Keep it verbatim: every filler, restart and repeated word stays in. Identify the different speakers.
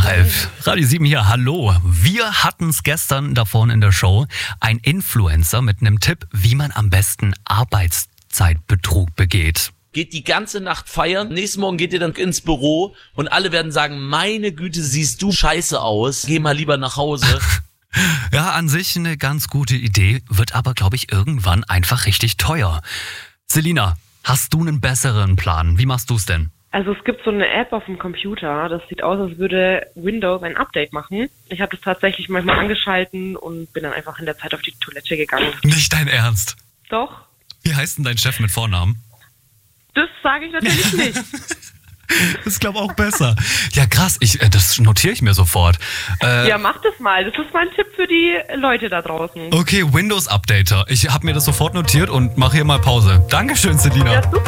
Speaker 1: nach elf. Radio sieben hier, hallo. Wir hatten es gestern da vorne in der Show. Ein Influencer mit einem Tipp, wie man am besten Arbeitszeitbetrug begeht.
Speaker 2: Geht die ganze Nacht feiern, nächsten Morgen geht ihr dann ins Büro und alle werden sagen, meine Güte, siehst du scheiße aus, geh mal lieber nach Hause.
Speaker 1: Ja, an sich eine ganz gute Idee, wird aber, glaube ich, irgendwann einfach richtig teuer. Selina, hast du einen besseren Plan? Wie machst du es denn?
Speaker 3: Also es gibt so eine App auf dem Computer, das sieht aus, als würde Windows ein Update machen. Ich habe das tatsächlich manchmal angeschalten und bin dann einfach in der Zeit auf die Toilette gegangen.
Speaker 1: Nicht dein Ernst?
Speaker 3: Doch,
Speaker 1: Wie heißt denn dein Chef mit Vornamen?
Speaker 3: das sage ich natürlich nicht.
Speaker 1: Das ist, glaube ich, auch besser. Ja, krass, ich, äh, das notiere ich mir sofort. Äh,
Speaker 3: Ja, mach das mal. Das ist mein Tipp für die Leute da draußen.
Speaker 1: Okay, Windows Updater. Ich habe mir das sofort notiert und mache hier mal Pause. Dankeschön, Selina.
Speaker 3: Ja, super.